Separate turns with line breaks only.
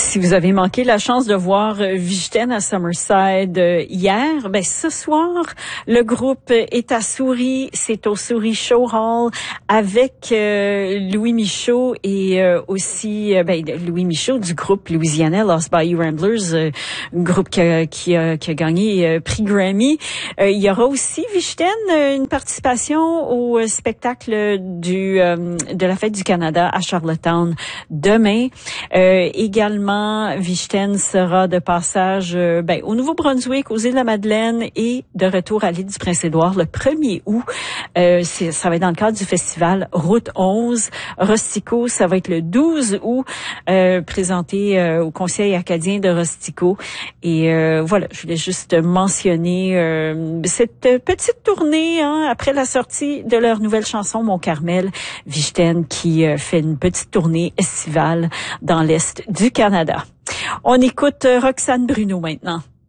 Si vous avez manqué la chance de voir Vichten à Summerside hier, ben ce soir, le groupe est à Souris, c'est au Souris Show Hall avec Louis Michaud et aussi Louis Michaud du groupe louisianais Lost Bayou Ramblers, groupe qui a gagné prix Grammy. Il y aura aussi Vichten une participation au spectacle de la Fête du Canada à Charlottetown demain. Également, Vichten sera de passage au Nouveau-Brunswick, aux Îles-de-la-Madeleine et de retour à l'île du Prince-Édouard le 1er août. Ça va être dans le cadre du festival Route 11. Rostico, ça va être le 12 août, présenté au Conseil acadien de Rostico. Et voilà, je voulais juste mentionner cette petite tournée après la sortie de leur nouvelle chanson Mon Carmel, Vichten qui fait une petite tournée estivale dans l'Est du Canada. On écoute Roxane Bruno maintenant.